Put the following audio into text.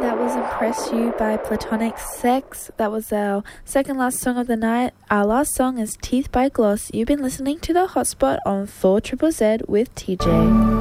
That was Impress You by Platonic Sex. That was our second last song of the night. Our last song is Teeth by Gloss. You've been listening to The Hotspot on 4ZZZ with TJ.